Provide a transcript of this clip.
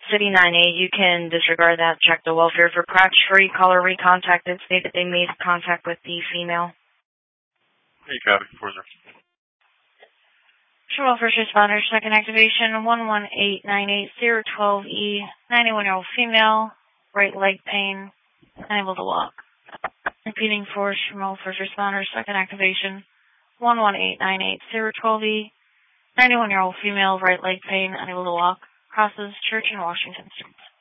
City 98, you can disregard that. Check the welfare for Crabtree. Caller recontacted. State that they made contact with the female. Hey, copy. 40. Shimel first responders, second activation, 11898012E, 91-year-old female, right leg pain, unable to walk. Repeating for Shimel first responders, second activation, 11898012E, 91-year-old female, right leg pain, unable to walk, crosses Church and Washington Streets.